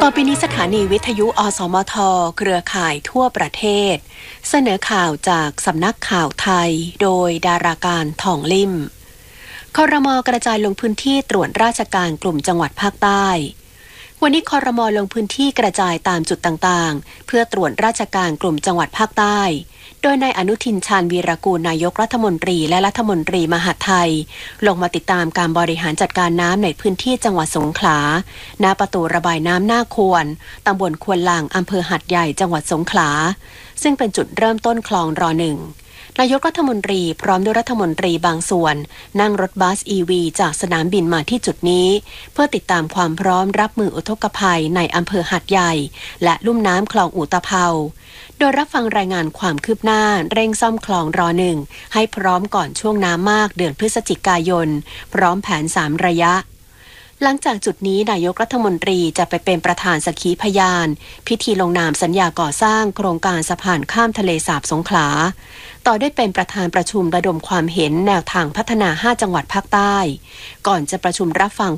ต่อไปนี้สถานีวิทยุอสมทเครือข่ายทั่วประเทศเสนอข่าวจากสำนักข่าวไทยโดยดาราการทองลิ่มครม.กระจายลงพื้นที่ตรวจราชการกลุ่มจังหวัดภาคใต้วันนี้ครม.ลงพื้นที่กระจายตามจุดต่างๆเพื่อตรวจราชการกลุ่มจังหวัดภาคใต้โดยนายอนุทินชาญวีรกูลนายกรัฐมนตรีและรัฐมนตรีมหาดไทยลงมาติดตามการบริหารจัดการน้ำในพื้นที่จังหวัดสงขลาณประตูระบายน้ำหน้าควรตำบลควนลางอำเภอหาดใหญ่จังหวัดสงขลาซึ่งเป็นจุดเริ่มต้นคลองร.1นายกรัฐมนตรีพร้อมด้วยรัฐมนตรีบางส่วนนั่งรถบัส EV จากสนามบินมาที่จุดนี้เพื่อติดตามความพร้อมรับมืออุทกภัยในอำเภอหาดใหญ่และลุ่มน้ำคลองอุตภเปาโดยรับฟังรายงานความคืบหน้าเร่งซ่อมคลองร.1ให้พร้อมก่อนช่วงน้ำมากเดือนพฤศจิกายนพร้อมแผน3ระยะหลังจากจุดนี้นายกรัฐมนตรีจะไปเป็นประธานสักขีพยานพิธีลงนามสัญญาก่อสร้างโครงการสะพานข้ามทะเลสาบสงขลาต่อได้เป็นประธานประชุมระดมความเห็นแนวทางพัฒนา5จังหวัดภาคใต้ก่อนจะประชุมรับฟัง